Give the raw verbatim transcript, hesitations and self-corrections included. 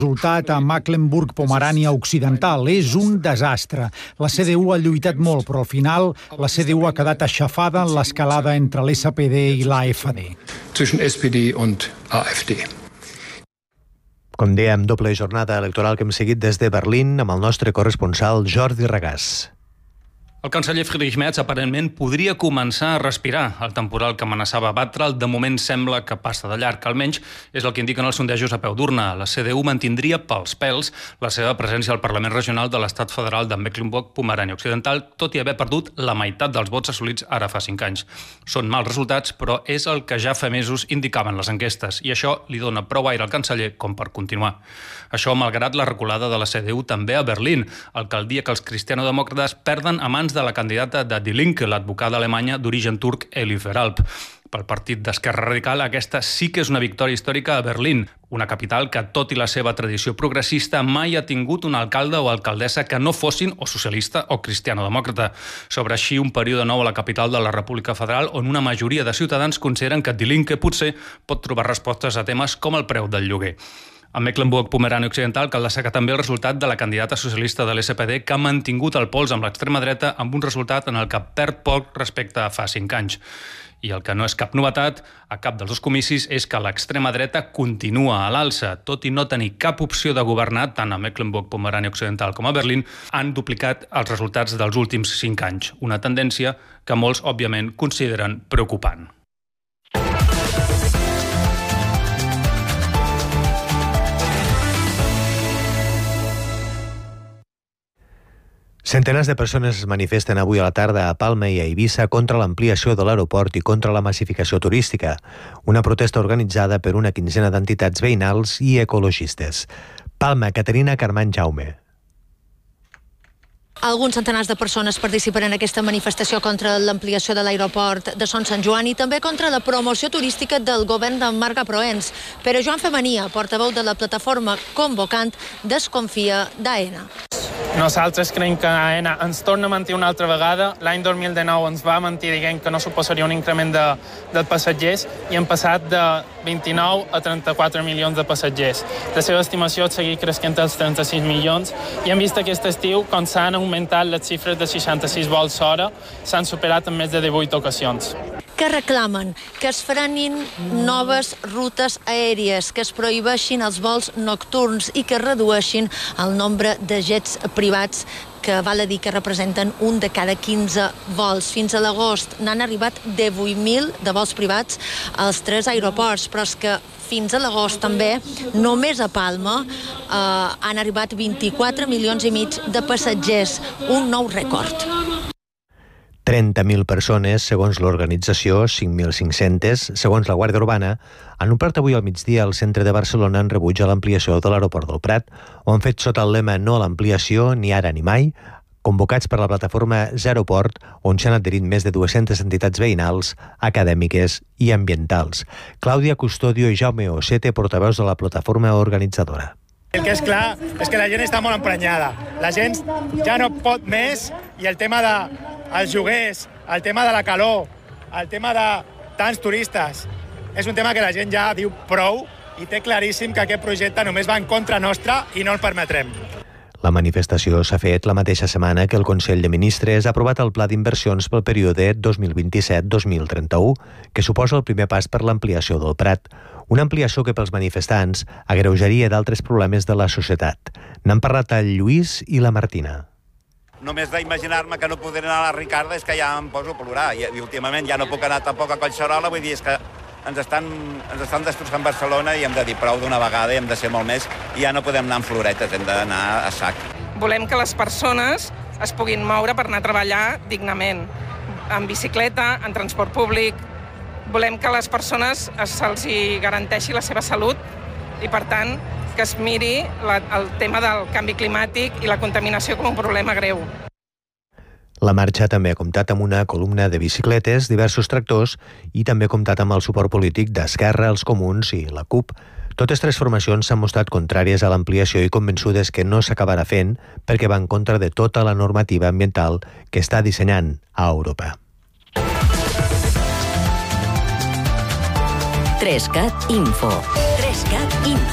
El resultat a Mecklenburg-Pomerània Occidental és un desastre. La C D U ha lluitat molt, però al final la C D U ha quedat aixafada en l'escalada entre l'S P D i l'A F D. Zwischen S P D und A F D. Com dèiem, doble jornada electoral que hem seguit des de Berlín amb el nostre corresponsal Jordi Regàs. El canceller Friedrich Merz aparentment podria començar a respirar. El temporal que amenaçava batre'l de moment sembla que passa de llarg. Almenys és el que indiquen els sondejos a peu d'urna. La C D U mantindria pels pèls la seva presència al Parlament Regional de l'Estat Federal de Mecklenburg-Pomerània Occidental, tot i haver perdut la meitat dels vots assolits ara fa cinc anys. Són mals resultats, però és el que ja fa mesos indicaven les enquestes, i això li dona prou aire al canceller com per continuar. Això malgrat la reculada de la C D U també a Berlín, alcaldia que els cristianodemòcrates perden a mans de la candidata de Die Linke, l'advocada alemanya d'origen turc Eli Veralp. Pel partit d'Esquerra Radical, aquesta sí que és una victòria històrica a Berlín, una capital que, tot i la seva tradició progressista, mai ha tingut un alcalde o alcaldessa que no fossin o socialista o cristianodemòcrata. S'obre així un període nou a la capital de la República Federal, on una majoria de ciutadans consideren que Die Linke potser pot trobar respostes a temes com el preu del lloguer. A Mecklenburg-Pomerània Occidental cal destacar també el resultat de la candidata socialista de l'S P D, que ha mantingut el pols amb l'extrema dreta amb un resultat en el que perd poc respecte a fa cinc anys. I el que no és cap novetat a cap dels dos comicis és que l'extrema dreta continua a l'alça. Tot i no tenir cap opció de governar, tant a Mecklenburg-Pomerània Occidental com a Berlín, han duplicat els resultats dels últims cinc anys. Una tendència que molts, òbviament, consideren preocupant. Centenars de persones es manifesten avui a la tarda a Palma i a Eivissa contra l'ampliació de l'aeroport i contra la massificació turística. Una protesta organitzada per una quinzena d'entitats veïnals i ecologistes. Palma, Caterina Carmán Jaume. Alguns centenars de persones participen en aquesta manifestació contra l'ampliació de l'aeroport de Son Sant Joan i també contra la promoció turística del govern de Marga Proens. Però Joan Femenia, portaveu de la plataforma convocant, desconfia d'AENA. Nosaltres creiem que AENA ens torna a mentir una altra vegada. L'any dos mil dinou ens va mentir dient que no suposaria un increment de, de passatgers i hem passat de vint-i-nou a trenta-quatre milions de passatgers. La seva estimació és seguir creixent als trenta-sis milions i hem vist aquest estiu com s'han augmentat les xifres de seixanta-sis vols hora, s'han superat en més de divuit ocasions. Que reclamen que es frenin noves rutes aèries, que es prohibeixin els vols nocturns i que redueixin el nombre de jets privats, que val a dir que representen un de cada quinze vols. Fins a l'agost n'han arribat divuit mil de vols privats als tres aeroports, però és que fins a l'agost també, només a Palma, eh, han arribat vint-i-quatre milions i mig de passatgers, un nou rècord. trenta mil persones, segons l'organització, cinc mil cinc-centes, segons la Guàrdia Urbana, han omplert avui al migdia al centre de Barcelona en rebuig a l'ampliació de l'aeroport del Prat, o han fet sota el lema no a l'ampliació, ni ara ni mai, convocats per la plataforma Zeroport, on s'han adherit més de dues-centes entitats veïnals, acadèmiques i ambientals. Clàudia Custodio i Jaume Osete, portaveus de la plataforma organitzadora. El que és clar és que la gent està molt emprenyada. La gent ja no pot més i el tema de els lloguers, el tema de la calor, el tema de tants turistes, és un tema que la gent ja diu prou i té claríssim que aquest projecte només va en contra nostra i no el permetrem. La manifestació s'ha fet la mateixa setmana que el Consell de Ministres ha aprovat el Pla d'Inversions pel període dos mil vint-i-set dos mil trenta-u, que suposa el primer pas per l'ampliació del Prat. Una ampliació que pels manifestants agreujaria d'altres problemes de la societat. N'han parlat el Lluís i la Martina. Només d'imaginar-me que no podré anar a la Ricarda és que ja em poso a plorar. I, i últimament ja no puc anar tampoc a Collserola, vull dir, és que ens estan, ens estan destrossant Barcelona i hem de dir prou d'una vegada i hem de ser molt més i ja no podem anar en floretes, hem d'anar a sac. Volem que les persones es puguin moure per anar a treballar dignament, en bicicleta, en transport públic. Volem que a les persones se'ls garanteixi la seva salut i, per tant, que es miri la, el tema del canvi climàtic i la contaminació com un problema greu. La marxa també ha comptat amb una columna de bicicletes, diversos tractors i també ha comptat amb el suport polític d'Esquerra, els Comuns i la CUP. Totes tres formacions s'han mostrat contràries a l'ampliació i convençudes que no s'acabarà fent perquè va en contra de tota la normativa ambiental que està dissenyant a Europa. tres cat Info. tres cat Info.